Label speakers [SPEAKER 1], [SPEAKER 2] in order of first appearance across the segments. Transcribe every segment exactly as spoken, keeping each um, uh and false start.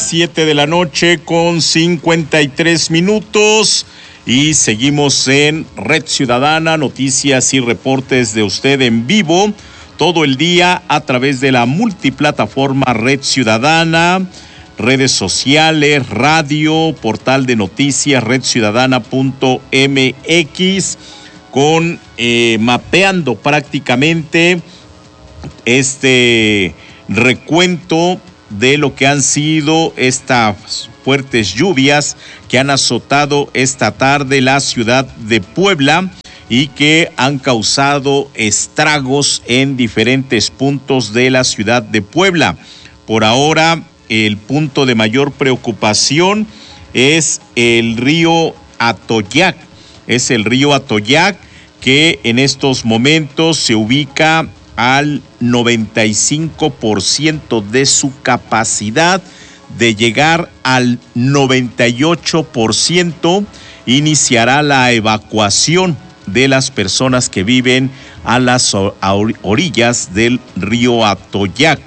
[SPEAKER 1] siete de la noche con cincuenta y tres minutos y seguimos en Red Ciudadana, noticias y reportes de usted en vivo todo el día a través de la multiplataforma Red Ciudadana, redes sociales, radio, portal de noticias red ciudadana punto m x, con eh, mapeando prácticamente este recuento de lo que han sido estas fuertes lluvias que han azotado esta tarde la ciudad de Puebla y que han causado estragos en diferentes puntos de la ciudad de Puebla. Por ahora, el punto de mayor preocupación es el río Atoyac. Es el río Atoyac que en estos momentos se ubica al noventa y cinco por ciento de su capacidad. De llegar al noventa y ocho por ciento, iniciará la evacuación de las personas que viven a las orillas del río Atoyac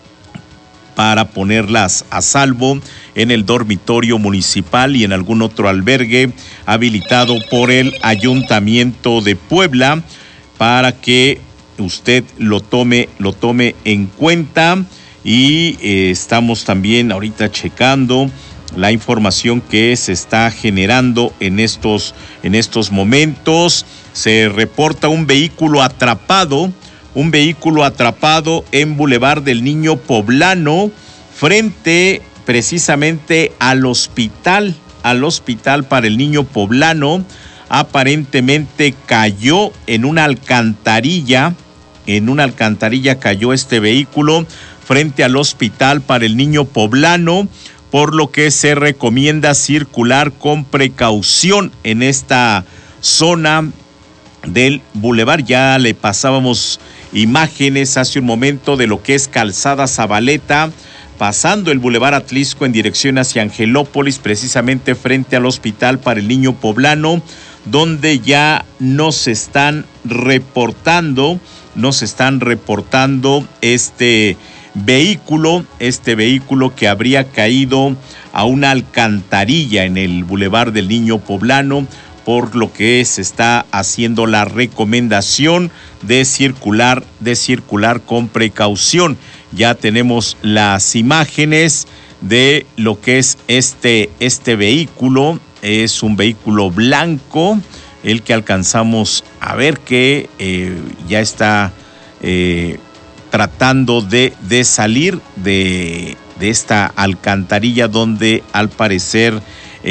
[SPEAKER 1] para ponerlas a salvo en el dormitorio municipal y en algún otro albergue habilitado por el Ayuntamiento de Puebla, para que usted lo tome, lo tome en cuenta. Y eh, estamos también ahorita checando la información que se está generando en estos, en estos momentos. Se reporta un vehículo atrapado, un vehículo atrapado en Boulevard del Niño Poblano, frente precisamente al hospital, al hospital para el niño poblano. Aparentemente cayó en una alcantarilla, en una alcantarilla cayó este vehículo frente al hospital para el niño poblano, por lo que se recomienda circular con precaución en esta zona del bulevar. Ya le pasábamos imágenes hace un momento de lo que es Calzada Zabaleta, pasando el bulevar Atlisco en dirección hacia Angelópolis, precisamente frente al hospital para el niño poblano, donde ya nos están reportando, nos están reportando este vehículo, este vehículo que habría caído a una alcantarilla en el bulevar del Niño Poblano, por lo que se está haciendo la recomendación de circular, de circular con precaución. Ya tenemos las imágenes de lo que es este, este vehículo. Es un vehículo blanco, el que alcanzamos a ver que eh, ya está eh, tratando de, de salir de, de esta alcantarilla, donde al parecer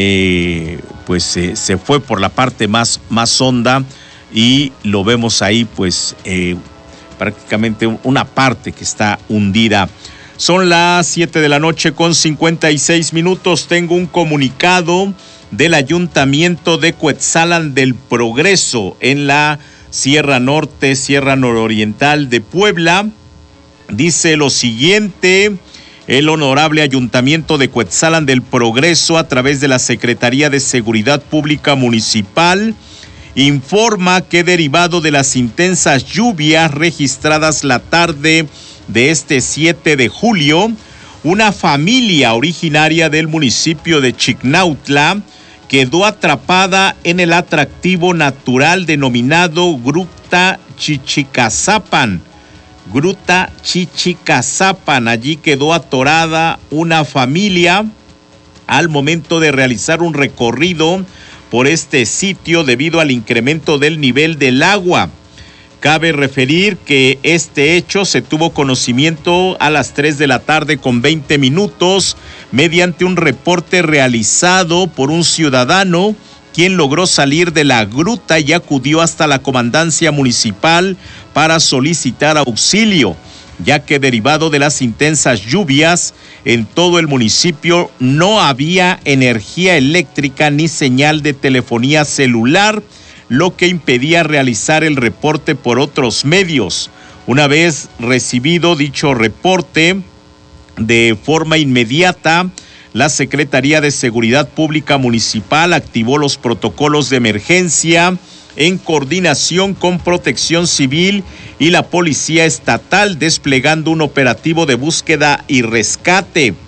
[SPEAKER 1] eh, pues eh, se fue por la parte más, más honda, y lo vemos ahí pues eh, prácticamente una parte que está hundida. Son las siete de la noche con cincuenta y seis minutos. Tengo un comunicado del Ayuntamiento de Cuetzalan del Progreso en la Sierra Norte, Sierra Nororiental de Puebla. Dice lo siguiente: el Honorable Ayuntamiento de Cuetzalan del Progreso, a través de la Secretaría de Seguridad Pública Municipal, informa que, derivado de las intensas lluvias registradas la tarde de este siete de julio, una familia originaria del municipio de Chignautla quedó atrapada en el atractivo natural denominado Gruta Chichicazapan. Gruta Chichicazapan, allí quedó atorada una familia al momento de realizar un recorrido por este sitio debido al incremento del nivel del agua. Cabe referir que este hecho se tuvo conocimiento a las tres de la tarde con veinte minutos mediante un reporte realizado por un ciudadano, quien logró salir de la gruta y acudió hasta la comandancia municipal para solicitar auxilio, ya que derivado de las intensas lluvias en todo el municipio no había energía eléctrica ni señal de telefonía celular, lo que impedía realizar el reporte por otros medios. Una vez recibido dicho reporte, de forma inmediata, la Secretaría de Seguridad Pública Municipal activó los protocolos de emergencia en coordinación con Protección Civil y la Policía Estatal, desplegando un operativo de búsqueda y rescate.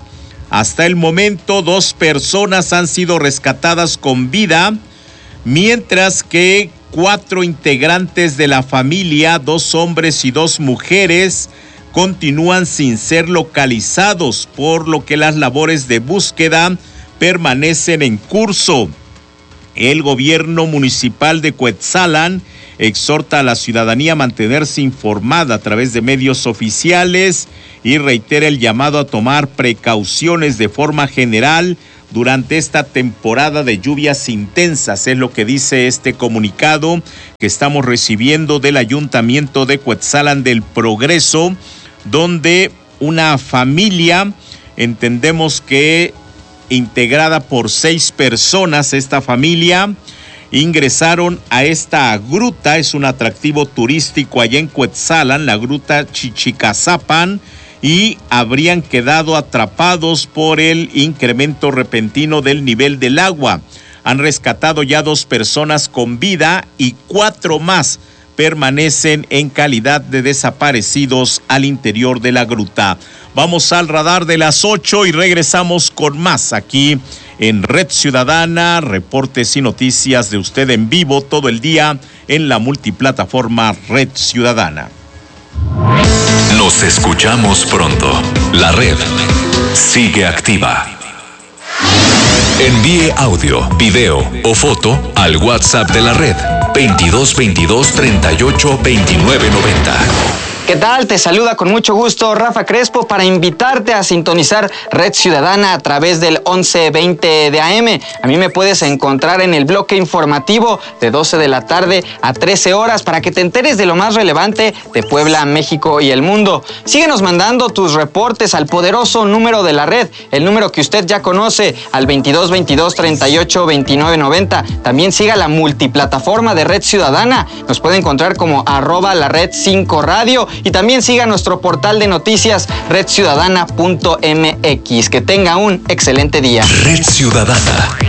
[SPEAKER 1] Hasta el momento, dos personas han sido rescatadas con vida, mientras que cuatro integrantes de la familia, dos hombres y dos mujeres, continúan sin ser localizados, por lo que las labores de búsqueda permanecen en curso. El gobierno municipal de Cuetzalan exhorta a la ciudadanía a mantenerse informada a través de medios oficiales y reitera el llamado a tomar precauciones de forma general durante esta temporada de lluvias intensas. Es lo que dice este comunicado que estamos recibiendo del Ayuntamiento de Cuetzalan del Progreso, donde una familia, entendemos que integrada por seis personas, esta familia ingresaron a esta gruta. Es un atractivo turístico allá en Cuetzalan, la gruta Chichicazapan, y habrían quedado atrapados por el incremento repentino del nivel del agua. Han rescatado ya dos personas con vida y cuatro más permanecen en calidad de desaparecidos al interior de la gruta. Vamos al radar de las ocho y regresamos con más aquí en Red Ciudadana, reportes y noticias de usted en vivo todo el día en la multiplataforma Red Ciudadana.
[SPEAKER 2] Nos escuchamos pronto. La red sigue activa. Envíe audio, video o foto al WhatsApp de la red veintidós veintidós treinta y ocho veintinueve noventa.
[SPEAKER 3] ¿Qué tal? Te saluda con mucho gusto Rafa Crespo para invitarte a sintonizar Red Ciudadana a través del once veinte de A M. A mí me puedes encontrar en el bloque informativo de doce de la tarde a trece horas para que te enteres de lo más relevante de Puebla, México y el mundo. Síguenos mandando tus reportes al poderoso número de la red, el número que usted ya conoce, al veintidós veintidós treinta y ocho veintinueve noventa. También siga la multiplataforma de Red Ciudadana. Nos puede encontrar como arroba la red cinco radio. Y también siga nuestro portal de noticias red ciudadana punto m x. Que tenga un excelente día.
[SPEAKER 2] Red Ciudadana.